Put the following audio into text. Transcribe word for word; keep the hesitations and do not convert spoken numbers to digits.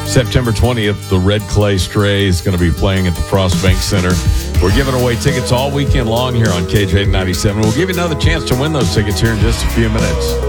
September twentieth, the Red Clay Stray is going to be playing at the Frost Bank Center. We're giving away tickets all weekend long here on K J ninety-seven. We'll give you another chance to win those tickets here in just a few minutes.